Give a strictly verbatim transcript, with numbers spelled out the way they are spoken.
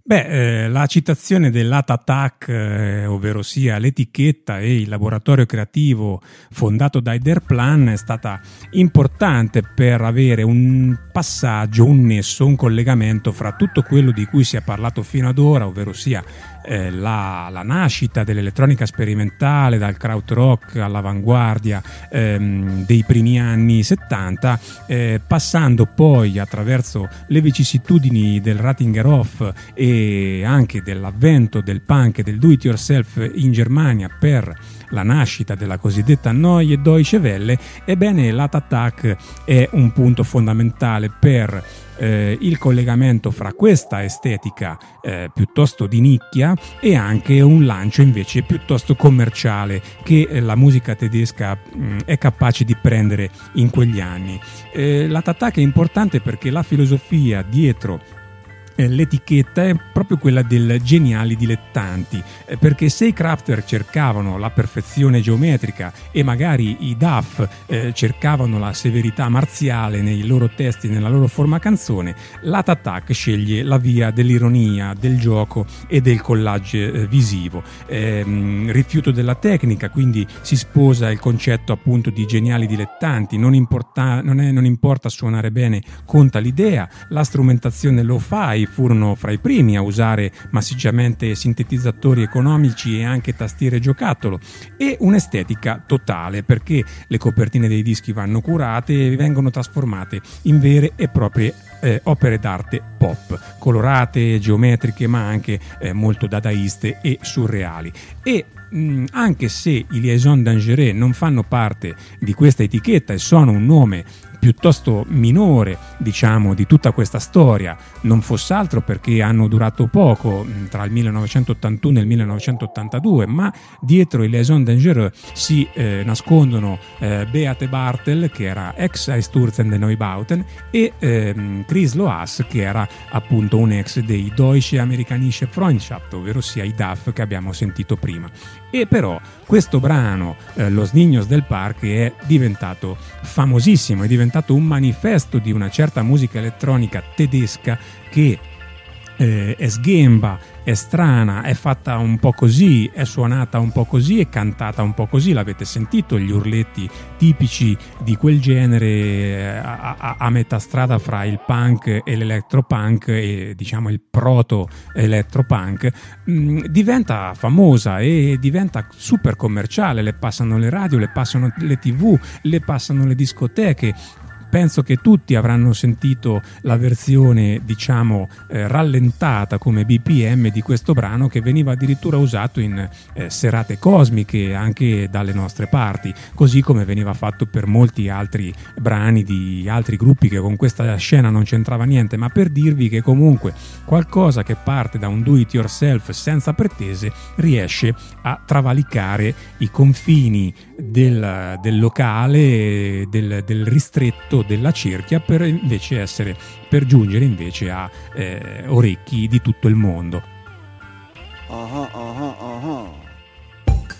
Beh, eh, la citazione dell'Art Attack, eh, ovvero sia l'etichetta e il laboratorio creativo fondato da Derplan, è stata importante per avere un passaggio, un nesso, un collegamento fra tutto quello di cui si è parlato fino ad ora, ovvero sia eh, la, la nascita dell'elettronica sperimentale, dal krautrock all'avanguardia ehm, dei primi anni settanta, eh, passando poi attraverso le vicissitudini del Rattingerhof e anche dell'avvento del punk e del do it yourself in Germania per la nascita della cosiddetta Neue Deutsche Welle. Ebbene, l'Art Attack è un punto fondamentale per eh, il collegamento fra questa estetica eh, piuttosto di nicchia e anche un lancio invece piuttosto commerciale che eh, la musica tedesca mh, è capace di prendere in quegli anni. Eh, L'Art Attack è importante perché la filosofia dietro l'etichetta è proprio quella del geniali dilettanti, perché se i Kraftwerk cercavano la perfezione geometrica e magari i D A F eh, cercavano la severità marziale nei loro testi, nella loro forma canzone, l'Art Attack sceglie la via dell'ironia, del gioco e del collage eh, visivo. Eh, rifiuto della tecnica, quindi si sposa il concetto appunto di geniali dilettanti, non, importa, non, è, non importa suonare bene, conta l'idea. La strumentazione lo-fi furono fra i primi a usare massicciamente sintetizzatori economici e anche tastiere giocattolo, e un'estetica totale, perché le copertine dei dischi vanno curate e vengono trasformate in vere e proprie eh, opere d'arte pop, colorate, geometriche, ma anche eh, molto dadaiste e surreali. E mh, anche se i Liaison Dangereux non fanno parte di questa etichetta e sono un nome piuttosto minore, diciamo, di tutta questa storia, non fosse altro perché hanno durato poco, tra il millenovecentottantuno e il millenovecentottantadue, ma dietro i Liaison Dangereux si eh, nascondono eh, Beate Bartel, che era ex Einstürzende Neubauten, e eh, Chris Loas, che era appunto un ex dei Deutsche Amerikanische Freundschaft, ovvero sia i D A F che abbiamo sentito prima. E però questo brano, eh, Los Niños del Parque, è diventato famosissimo, è diventato un manifesto di una certa musica elettronica tedesca che eh, è sghemba, è strana, è fatta un po' così, è suonata un po' così, è cantata un po' così. L'avete sentito, gli urletti tipici di quel genere a, a, a metà strada fra il punk e l'elettropunk, e diciamo il proto elettropunk, mh, diventa famosa e diventa super commerciale. Le passano le radio, le passano le tv, le passano le discoteche. Penso che tutti avranno sentito la versione, diciamo, eh, rallentata come B P M di questo brano, che veniva addirittura usato in eh, serate cosmiche anche dalle nostre parti, così come veniva fatto per molti altri brani di altri gruppi che con questa scena non c'entrava niente, ma per dirvi che comunque qualcosa che parte da un do it yourself senza pretese riesce a travalicare i confini del, del locale, del, del ristretto, della cerchia, per invece essere per giungere invece a eh, orecchi di tutto il mondo. Uh-huh, uh-huh.